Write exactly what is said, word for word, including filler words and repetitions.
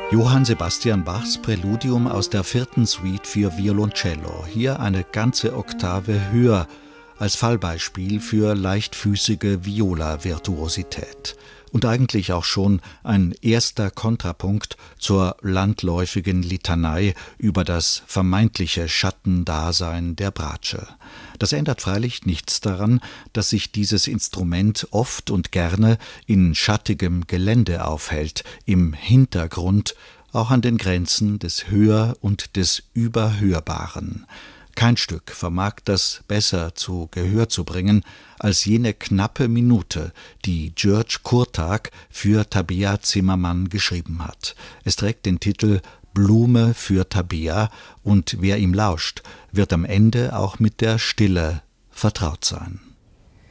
Johann Sebastian Bachs Präludium aus der vierten Suite für Violoncello, hier eine ganze Oktave höher, als Fallbeispiel für leichtfüßige Viola-Virtuosität. Und eigentlich auch schon ein erster Kontrapunkt zur landläufigen Litanei über das vermeintliche Schattendasein der Bratsche. Das ändert freilich nichts daran, dass sich dieses Instrument oft und gerne in schattigem Gelände aufhält, im Hintergrund, auch an den Grenzen des Hör- und des Überhörbaren. Kein Stück vermag das besser zu Gehör zu bringen als jene knappe Minute, die György Kurtág für Tabea Zimmermann geschrieben hat. Es trägt den Titel »Blume für Tabea« und wer ihm lauscht, wird am Ende auch mit der Stille vertraut sein.